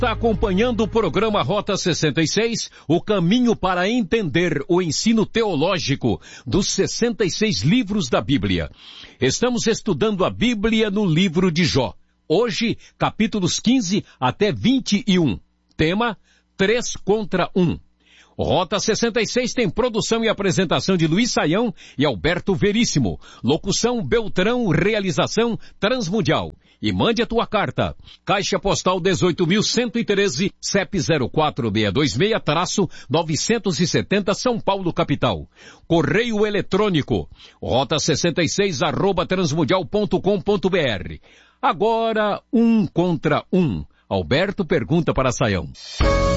Está acompanhando o programa Rota 66, o caminho para entender o ensino teológico dos 66 livros da Bíblia. Estamos estudando a Bíblia no livro de Jó. Hoje, capítulos 15 até 21. Tema, 3 contra 1. Rota 66 tem produção e apresentação de Luiz Saião e Alberto Veríssimo. Locução Beltrão, realização Transmundial. E mande a tua carta. Caixa Postal 18.113, CEP 04626-970 São Paulo, capital. Correio eletrônico, rota66@transmundial.com.br. Agora, 1 contra 1. Alberto pergunta para Saião.